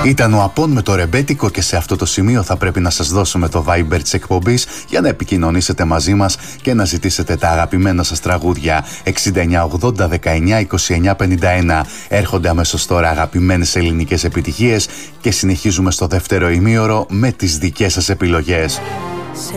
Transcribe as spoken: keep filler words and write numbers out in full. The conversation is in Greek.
Ήταν ο Απών με το ρεμπέτικο και σε αυτό το σημείο θα πρέπει να σας δώσουμε το Viber της εκπομπής για να επικοινωνήσετε μαζί μας και να ζητήσετε τα αγαπημένα σας τραγούδια. Εξήντα εννιά ογδόντα δεκαεννιά είκοσι εννιά πενήντα ένα. Έρχονται αμέσως τώρα αγαπημένες ελληνικές επιτυχίες και συνεχίζουμε στο δεύτερο ημίωρο με τις δικές σας επιλογές.